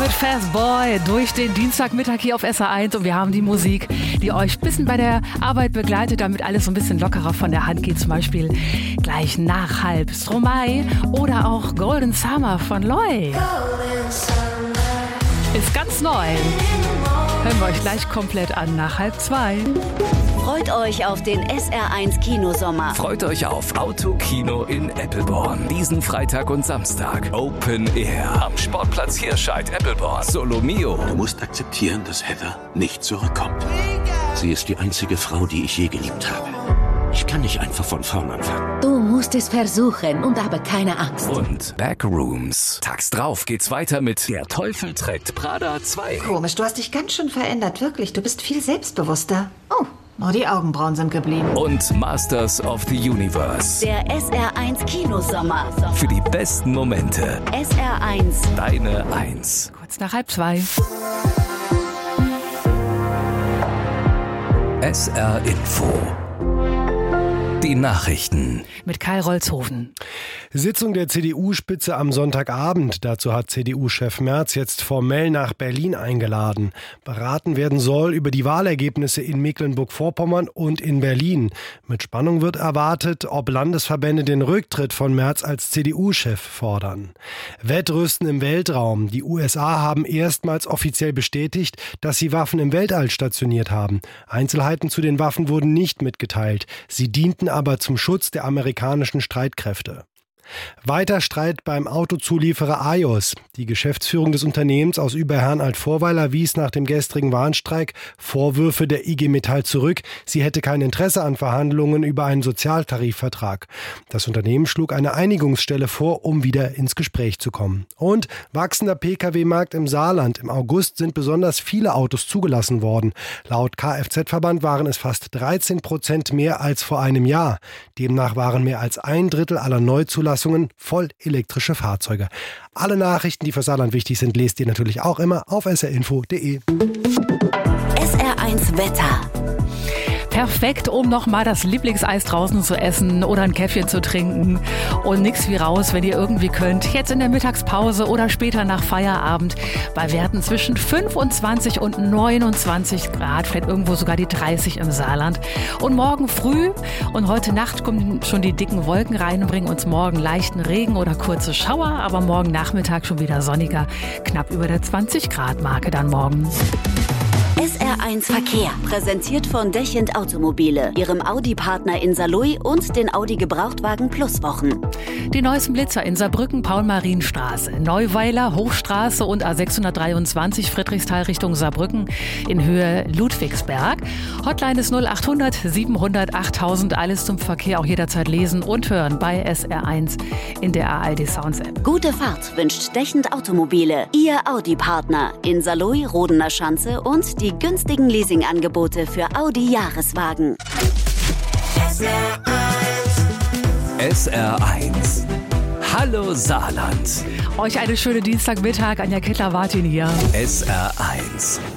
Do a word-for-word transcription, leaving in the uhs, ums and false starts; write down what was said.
mit Fast Boy durch den Dienstagmittag hier auf S R eins und wir haben die Musik, die euch ein bisschen bei der Arbeit begleitet, damit alles so ein bisschen lockerer von der Hand geht. Zum Beispiel gleich nach halb Stromae oder auch Golden Summer von Loy. Ist ganz neu. Hören wir euch gleich komplett an nach halb zwei. Freut euch auf den S R eins Kinosommer. Freut euch auf Autokino in Eppelborn. Diesen Freitag und Samstag. Open Air. Am Sportplatz Hirscheid, Eppelborn. Solo Mio. Du musst akzeptieren, dass Heather nicht zurückkommt. Sie ist die einzige Frau, die ich je geliebt habe. Ich kann nicht einfach von vorn anfangen. Du musst es versuchen und aber keine Angst. Und Backrooms. Tags drauf geht's weiter mit Der Teufel trägt Prada zwei. Komisch, du hast dich ganz schön verändert, wirklich. Du bist viel selbstbewusster. Oh. Oh, die Augenbrauen sind geblieben. Und Masters of the Universe. Der S R eins Kinosommer. Für die besten Momente. S R eins. Deine Eins. Kurz nach halb zwei. S R Info. Die Nachrichten. Mit Kai Rolzhofen. Sitzung der C D U-Spitze am Sonntagabend. Dazu hat C D U-Chef Merz jetzt formell nach Berlin eingeladen. Beraten werden soll über die Wahlergebnisse in Mecklenburg-Vorpommern und in Berlin. Mit Spannung wird erwartet, ob Landesverbände den Rücktritt von Merz als C D U-Chef fordern. Wettrüsten im Weltraum. Die U S A haben erstmals offiziell bestätigt, dass sie Waffen im Weltall stationiert haben. Einzelheiten zu den Waffen wurden nicht mitgeteilt. Sie dienten aber zum Schutz der amerikanischen Streitkräfte. Weiter Streit beim Autozulieferer Ajos. Die Geschäftsführung des Unternehmens aus Überherrn-Altvorweiler wies nach dem gestrigen Warnstreik Vorwürfe der I G Metall zurück. Sie hätte kein Interesse an Verhandlungen über einen Sozialtarifvertrag. Das Unternehmen schlug eine Einigungsstelle vor, um wieder ins Gespräch zu kommen. Und wachsender Pkw-Markt im Saarland. Im August sind besonders viele Autos zugelassen worden. Laut Kfz-Verband waren es fast dreizehn Prozent mehr als vor einem Jahr. Demnach waren mehr als ein Drittel aller Neuzulassungen voll elektrische Fahrzeuge. Alle Nachrichten, die für Saarland wichtig sind, lest ihr natürlich auch immer auf s r info punkt d e. S R eins Wetter. Perfekt, um nochmal das Lieblingseis draußen zu essen oder ein Käffchen zu trinken. Und nix wie raus, wenn ihr irgendwie könnt. Jetzt in der Mittagspause oder später nach Feierabend. Bei Werten zwischen fünfundzwanzig und neunundzwanzig Grad, vielleicht irgendwo sogar die dreißig im Saarland. Und morgen früh und heute Nacht kommen schon die dicken Wolken rein und bringen uns morgen leichten Regen oder kurze Schauer. Aber morgen Nachmittag schon wieder sonniger. Knapp über der zwanzig Grad Marke dann morgen. S R eins Verkehr, präsentiert von Dechend Automobile, ihrem Audi-Partner in Saarlouis und den Audi Gebrauchtwagen Plus Wochen. Die neuesten Blitzer in Saarbrücken, Paul-Marien-Straße, Neuweiler, Hochstraße und A sechshundertdreiundzwanzig Friedrichsthal Richtung Saarbrücken in Höhe Ludwigsberg. Hotline ist null achthundert siebenhundert achttausend, alles zum Verkehr auch jederzeit lesen und hören bei S R eins in der A R D Sounds App. Gute Fahrt wünscht Dechend Automobile, ihr Audi-Partner in Saarlouis, Rodener Schanze und die günstigen Leasingangebote für Audi-Jahreswagen. S R eins. Hallo Saarland. Euch eine schöne Dienstagmittag. Anja Kettler-Martin hier. S R eins.